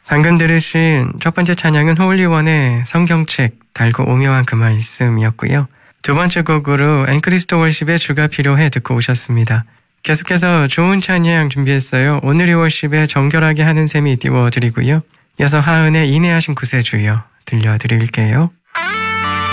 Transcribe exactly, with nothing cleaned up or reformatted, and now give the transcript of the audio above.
방금 들으신 첫 번째 찬양은 홀리원의 성경책 달고 오묘한 그 말씀이었고요. 두 번째 곡으로 앤크리스토 월십의 주가 필요해 듣고 오셨습니다. 계속해서 좋은 찬양 준비했어요. 오늘의 월십에 정결하게 하는 셈이 띄워드리고요. 이어서 하은의 인내하신 구세주여 들려드릴게요.